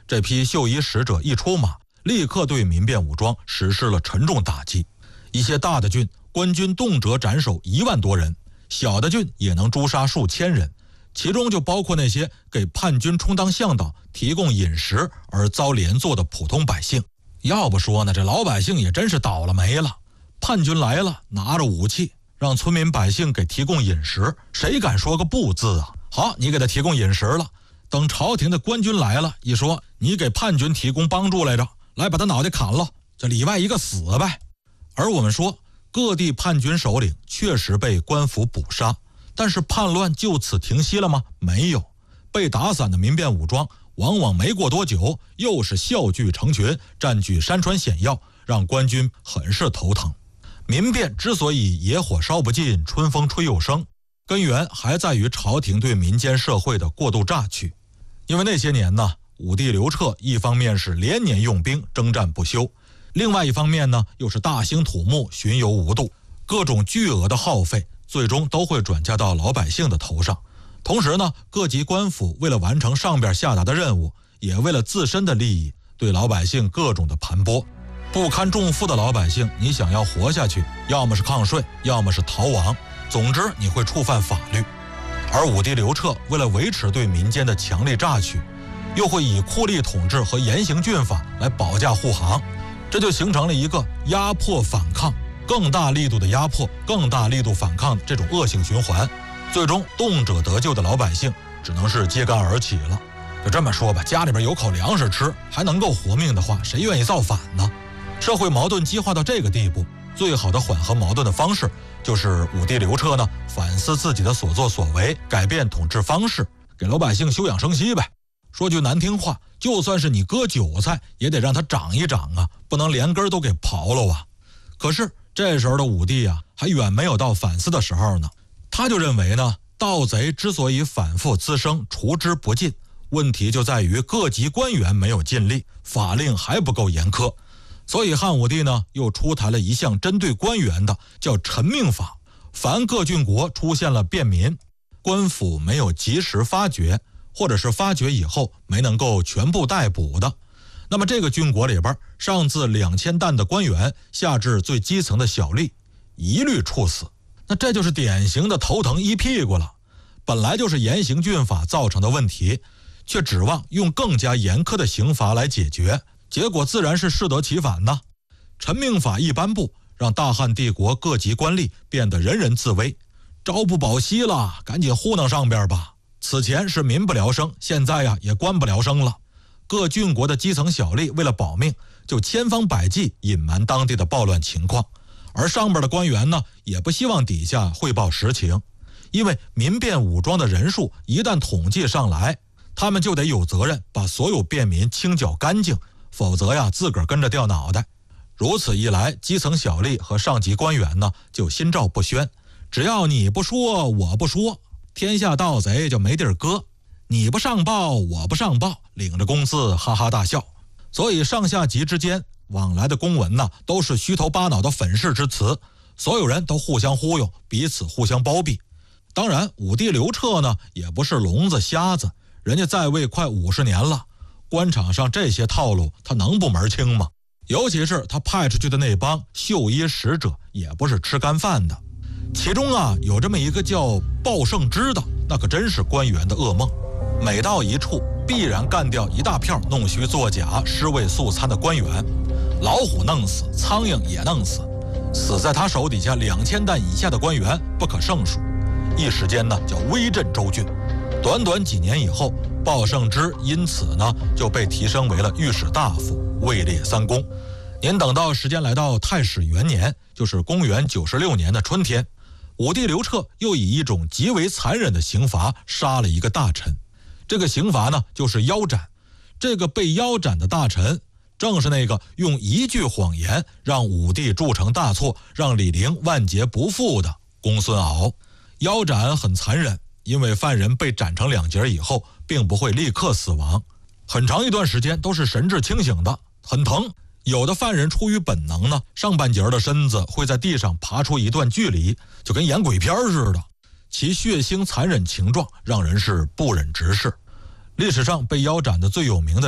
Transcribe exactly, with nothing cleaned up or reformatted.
这批绣衣使者一出马，立刻对民变武装实施了沉重打击。一些大的郡，官军动辄斩首一万多人，小的郡也能诛杀数千人，其中就包括那些给叛军充当向导、提供饮食而遭连坐的普通百姓。要不说呢，这老百姓也真是倒了霉了。叛军来了，拿着武器让村民百姓给提供饮食，谁敢说个不字啊？好，你给他提供饮食了，等朝廷的官军来了，一说你给叛军提供帮助来着，来把他脑袋砍了，这里外一个死呗。而我们说各地叛军首领确实被官府捕杀，但是叛乱就此停息了吗？没有，被打散的民变武装往往没过多久又是笑聚成群，占据山川险要，让官军很是头疼。民变之所以野火烧不尽，春风吹又生，根源还在于朝廷对民间社会的过度榨取。因为那些年呢，武帝刘彻一方面是连年用兵征战不休，另外一方面呢又是大兴土木巡游无度，各种巨额的耗费最终都会转嫁到老百姓的头上。同时呢，各级官府为了完成上边下达的任务，也为了自身的利益，对老百姓各种的盘剥。不堪重负的老百姓，你想要活下去，要么是抗税，要么是逃亡，总之你会触犯法律。而武帝刘彻为了维持对民间的强力榨取，又会以酷吏统治和严刑峻法来保驾护航，这就形成了一个压迫反抗、更大力度的压迫、更大力度反抗这种恶性循环。最终动辄得救的老百姓只能是揭竿而起了。就这么说吧，家里边有口粮食吃，还能够活命的话，谁愿意造反呢？社会矛盾激化到这个地步，最好的缓和矛盾的方式，就是武帝刘彻呢反思自己的所作所为，改变统治方式，给老百姓休养生息呗。说句难听话，就算是你割韭菜，也得让它长一长啊，不能连根都给刨了啊。可是这时候的武帝啊，还远没有到反思的时候呢。他就认为呢，盗贼之所以反复滋生，除之不尽，问题就在于各级官员没有尽力，法令还不够严苛。所以汉武帝呢，又出台了一项针对官员的，叫陈命法。凡各郡国出现了便民，官府没有及时发觉，或者是发觉以后没能够全部逮捕的，那么这个郡国里边，上至两千担的官员，下至最基层的小吏，一律处死。那这就是典型的头疼一屁股了。本来就是严刑峻法造成的问题，却指望用更加严苛的刑罚来解决，结果自然是适得其反呢。陈命法一颁布，让大汉帝国各级官吏变得人人自危，朝不保夕了，赶紧糊弄上边吧。此前是民不聊生，现在呀也官不聊生了。各郡国的基层小吏为了保命，就千方百计隐瞒当地的暴乱情况，而上边的官员呢，也不希望底下汇报实情，因为民变武装的人数一旦统计上来，他们就得有责任把所有便民清剿干净，否则呀自个儿跟着掉脑袋。如此一来，基层小吏和上级官员呢就心照不宣，只要你不说我不说，天下盗贼就没地儿搁，你不上报我不上报，领着工资哈哈大笑。所以上下级之间往来的公文呢，都是虚头巴脑的粉饰之词，所有人都互相忽悠，彼此互相包庇。当然武帝刘彻呢也不是聋子瞎子，人家在位快五十年了，官场上这些套路他能不门清吗？尤其是他派出去的那帮绣衣使者，也不是吃干饭的。其中啊有这么一个叫鲍胜之的，那可真是官员的噩梦。每到一处必然干掉一大票弄虚作假、尸位素餐的官员，老虎弄死，苍蝇也弄死，死在他手底下两千担以下的官员不可胜数。一时间呢叫威震州郡。短短几年以后，鲍胜之因此呢就被提升为了御史大夫，位列三公。您等到时间来到太始元年，就是公元九十六年的春天，武帝刘彻又以一种极为残忍的刑罚杀了一个大臣。这个刑罚呢就是腰斩。这个被腰斩的大臣，正是那个用一句谎言让武帝铸成大错，让李陵万劫不复的公孙敖。腰斩很残忍，因为犯人被斩成两截以后并不会立刻死亡，很长一段时间都是神志清醒的，很疼。有的犯人出于本能呢，上半截的身子会在地上爬出一段距离，就跟演鬼片似的，其血腥残忍情状让人是不忍直视。历史上被腰斩的最有名的